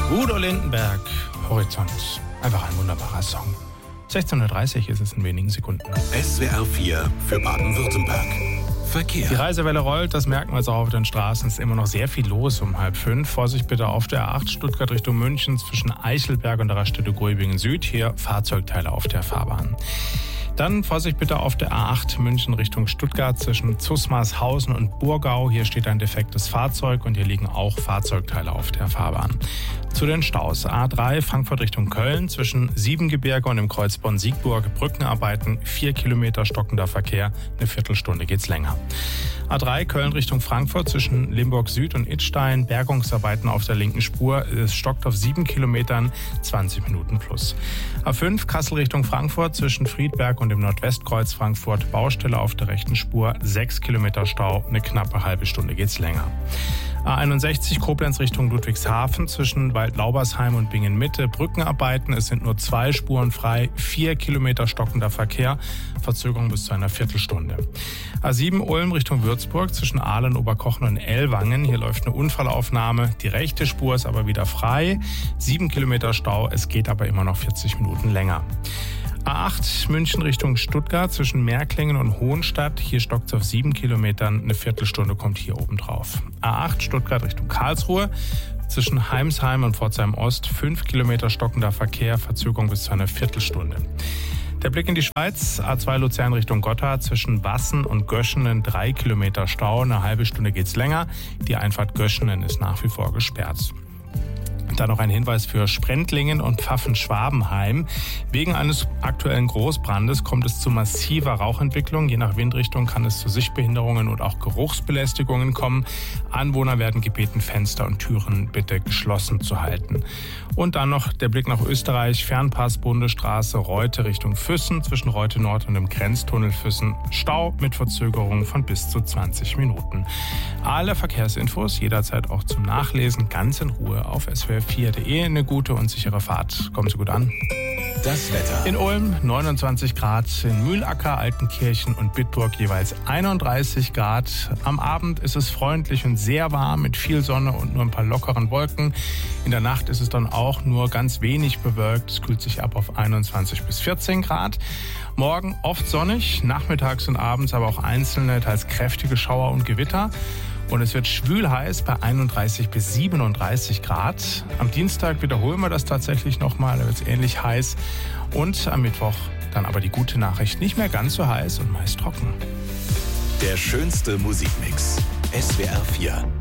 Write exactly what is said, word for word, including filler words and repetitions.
Udo Lindenberg, Horizont. Einfach ein wunderbarer Song. sechzehn Uhr dreißig ist es in wenigen Sekunden. S W R vier für Baden-Württemberg. Verkehr. Die Reisewelle rollt, das merken wir jetzt auch auf den Straßen. Es ist immer noch sehr viel los um halb fünf. Vorsicht bitte auf der A acht Stuttgart Richtung München zwischen Eichelberg und der Raststätte Gulbingen Süd. Hier Fahrzeugteile auf der Fahrbahn. Dann Vorsicht bitte auf der A acht München Richtung Stuttgart zwischen Zusmarshausen und Burgau. Hier steht ein defektes Fahrzeug und hier liegen auch Fahrzeugteile auf der Fahrbahn. Zu den Staus. A drei Frankfurt Richtung Köln zwischen Siebengebirge und dem Kreuz Bonn-Siegburg. Brückenarbeiten, vier Kilometer stockender Verkehr. Eine Viertelstunde geht's länger. A drei Köln Richtung Frankfurt zwischen Limburg Süd und Idstein. Bergungsarbeiten auf der linken Spur. Es stockt auf sieben Kilometern, zwanzig Minuten plus. A fünf Kassel Richtung Frankfurt zwischen Friedberg und dem Nordwestkreuz Frankfurt. Baustelle auf der rechten Spur. sechs Kilometer Stau. Eine knappe halbe Stunde geht's länger. A einundsechzig Koblenz Richtung Ludwigshafen zwischen Waldlaubersheim und Bingen-Mitte. Brückenarbeiten, es sind nur zwei Spuren frei, vier Kilometer stockender Verkehr, Verzögerung bis zu einer Viertelstunde. A sieben Ulm Richtung Würzburg zwischen Aalen, Oberkochen und Ellwangen. Hier läuft eine Unfallaufnahme, die rechte Spur ist aber wieder frei, sieben Kilometer Stau, es geht aber immer noch vierzig Minuten länger. A acht München Richtung Stuttgart zwischen Märklingen und Hohenstadt. Hier stockt es auf sieben Kilometern. Eine Viertelstunde kommt hier oben drauf. A acht Stuttgart Richtung Karlsruhe zwischen Heimsheim und Pforzheim Ost. fünf Kilometer stockender Verkehr. Verzögerung bis zu einer Viertelstunde. Der Blick in die Schweiz. A zwei Luzern Richtung Gotthard zwischen Wassen und Göschenen. drei Kilometer Stau. Eine halbe Stunde geht's länger. Die Einfahrt Göschenen ist nach wie vor gesperrt. Dann noch ein Hinweis für Sprendlingen und Pfaffen-Schwabenheim. Wegen eines aktuellen Großbrandes kommt es zu massiver Rauchentwicklung. Je nach Windrichtung kann es zu Sichtbehinderungen und auch Geruchsbelästigungen kommen. Anwohner werden gebeten, Fenster und Türen bitte geschlossen zu halten. Und dann noch der Blick nach Österreich. Fernpass Bundesstraße Reute Richtung Füssen zwischen Reute Nord und dem Grenztunnel Füssen. Stau mit Verzögerungen von bis zu zwanzig Minuten. Alle Verkehrsinfos jederzeit auch zum Nachlesen ganz in Ruhe auf S W R vier punkt de. Eine gute und sichere Fahrt. Kommen Sie gut an. Das Wetter. In Ulm neunundzwanzig Grad, in Mühlacker, Altenkirchen und Bitburg jeweils einunddreißig Grad. Am Abend ist es freundlich und sehr warm mit viel Sonne und nur ein paar lockeren Wolken. In der Nacht ist es dann auch nur ganz wenig bewölkt. Es kühlt sich ab auf einundzwanzig bis vierzehn Grad. Morgen oft sonnig, nachmittags und abends aber auch einzelne, teils kräftige Schauer und Gewitter. Und es wird schwül heiß bei einunddreißig bis siebenunddreißig Grad. Am Dienstag wiederholen wir das tatsächlich nochmal, da wird es ähnlich heiß. Und am Mittwoch dann aber die gute Nachricht, nicht mehr ganz so heiß und meist trocken. Der schönste Musikmix. S W R vier.